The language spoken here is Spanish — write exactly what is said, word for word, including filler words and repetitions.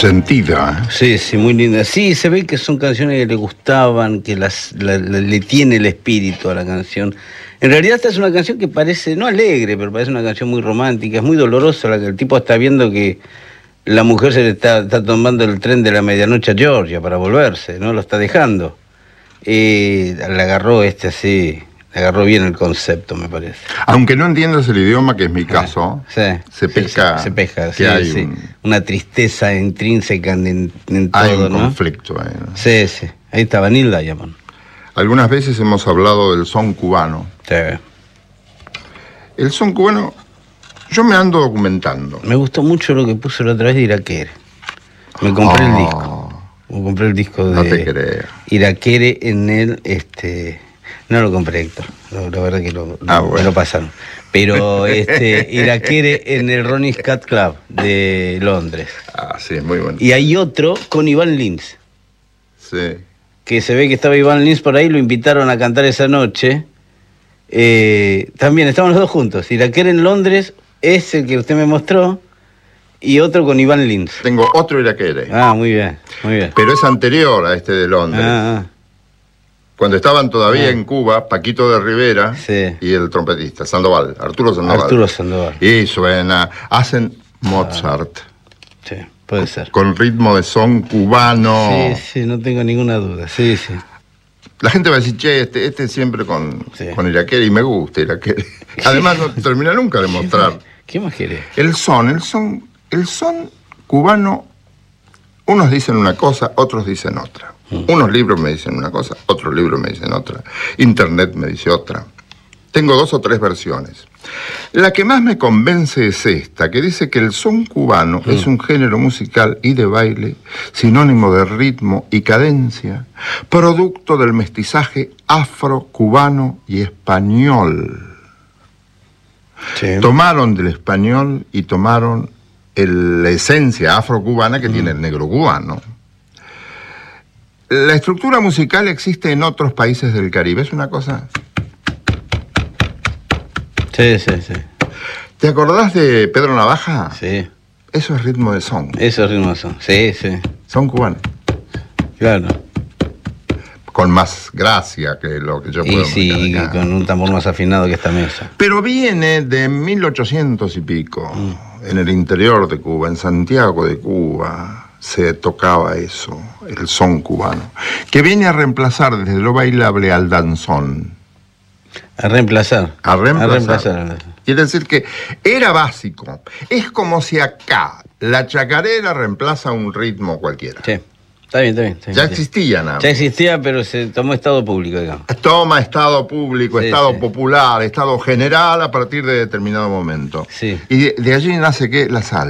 Sentida. Sí, sí, muy linda. Sí, se ve que son canciones que le gustaban, que las, la, la, le tiene el espíritu a la canción. En realidad esta es una canción que parece, no alegre, pero parece una canción muy romántica, es muy dolorosa, la que el tipo está viendo que la mujer se le está, está tomando el tren de la medianoche a Georgia para volverse, ¿no? Lo está dejando. Eh, le agarró este así, le agarró bien el concepto, me parece. Aunque no entiendas el idioma, que es mi caso, sí, se pesca. Sí, se, se pesca, que sí, hay sí. Un, una tristeza intrínseca en, en todo, hay un ¿no? conflicto ahí, ¿no? Sí, sí. Ahí está Neil Diamond. Algunas veces hemos hablado del son cubano. Sí. El son cubano, yo me ando documentando. Me gustó mucho lo que puso la otra vez de Iraquere. Me compré oh, el disco. Me compré el disco de no te creo. Iraquere en el, este... No lo compré, Héctor. La, la verdad que lo, ah, lo, bueno. me lo pasaron. Pero este, Iraquere en el Ronnie Scott Club de Londres. Ah, sí, muy bueno. Y hay otro con Iván Lins. Sí. Que se ve que estaba Iván Lins por ahí, lo invitaron a cantar esa noche. Eh, también estaban los dos juntos. Iraquere en Londres es el que usted me mostró y otro con Iván Lins. Tengo otro Iraquere. Ah, muy bien, muy bien. Pero es anterior a este de Londres. Ah, ah. Cuando estaban todavía ah. en Cuba, Paquito de Rivera sí. y el trompetista, Sandoval, Arturo Sandoval. Arturo Sandoval. Y suena, hacen Mozart. Ah. Sí, puede ser. Con ritmo de son cubano. Sí, sí, no tengo ninguna duda. Sí, sí. La gente va a decir, che, este, este siempre con, sí. con Iraquere, y me gusta Iraquere. Además no termina nunca de mostrar. ¿Qué más querés? El son, el son, el son cubano, unos dicen una cosa, otros dicen otra. Mm. Unos libros me dicen una cosa, otros libros me dicen otra. Internet me dice otra. Tengo dos o tres versiones. La que más me convence es esta, que dice que el son cubano mm. es un género musical y de baile, sinónimo de ritmo y cadencia, producto del mestizaje afro-cubano y español. Sí. Tomaron del español y tomaron el, la esencia afro-cubana que mm. tiene el negro cubano. La estructura musical existe en otros países del Caribe, es una cosa... Sí, sí, sí. ¿Te acordás de Pedro Navaja? Sí. Eso es ritmo de son. Eso es ritmo de son, sí, sí. Son cubano. Claro. Con más gracia que lo que yo puedo Y sí, acá. Con un tambor más afinado que esta mesa. Pero viene de mil ochocientos y pico, mm. en el interior de Cuba, en Santiago de Cuba, se tocaba eso, el son cubano, que viene a reemplazar desde lo bailable al danzón. A reemplazar. A reemplazar. A reemplazar. Quiere decir que era básico. Es como si acá la chacarera reemplaza un ritmo cualquiera. Sí, está bien, está bien. Está bien ya sí. existía nada. Ya existía, pero se tomó estado público, digamos. Toma estado público, sí, estado sí. popular, estado general a partir de determinado momento. Sí. Y de, de allí nace que la salsa.